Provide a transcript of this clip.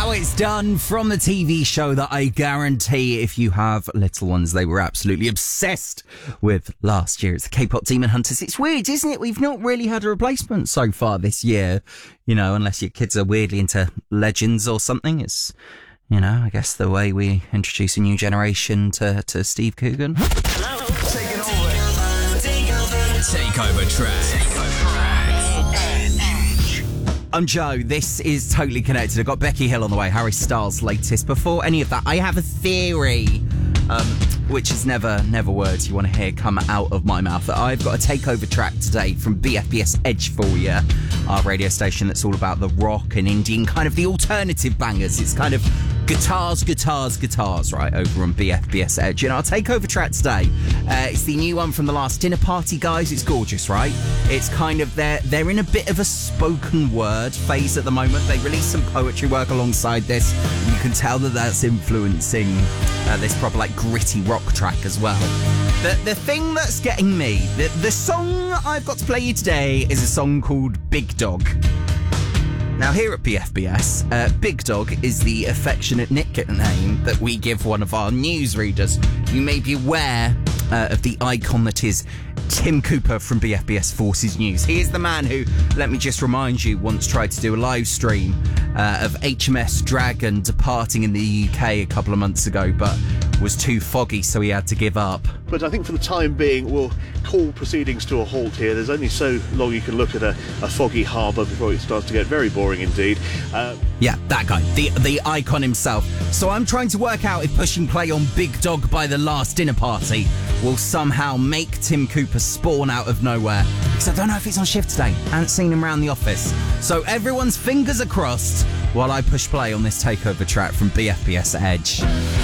how it's done from the TV show that I guarantee if you have little ones, they were absolutely obsessed with last year. It's the K-pop Demon Hunters. It's weird, isn't it? We've not really had a replacement so far this year, you know, unless your kids are weirdly into Legends or something. It's, you know, I guess the way we introduce a new generation to Steve Coogan. Takeover track. I'm Joe. This is Totally Connected. I've got Becky Hill on the way, Harry Styles' latest. Before any of that, I have a theory, which is never words you want to hear come out of my mouth. I've got a takeover track today from BFBS Edge for you, our radio station that's all about the rock and indie and kind of the alternative bangers. It's kind of guitars, right, over on BFBS Edge. And our takeover track today, it's the new one from the last Dinner Party guys. It's gorgeous, right? It's kind of, they're in a bit of a spoken word phase at the moment. They released some poetry work alongside this. You can tell that that's influencing this proper like gritty rock track as well. The thing that's getting me, the song I've got to play you today is a song called Big Dog. Now, here at BFBS, Big Dog is the affectionate nickname that we give one of our newsreaders. You may be aware of the icon that is Tim Cooper from BFBS Forces News. He is the man who, let me just remind you, once tried to do a live stream of HMS Dragon departing in the UK a couple of months ago, but was too foggy, so he had to give up. But I think for the time being, we'll call proceedings to a halt here. There's only so long you can look at a foggy harbour before it starts to get very boring indeed. Yeah, that guy, the icon himself. So I'm trying to work out if pushing play on Big Dog by the last Dinner Party will somehow make Tim Cooper spawn out of nowhere. Because I don't know if he's on shift today. I haven't seen him around the office. So everyone's fingers are crossed while I push play on this takeover track from BFBS Edge.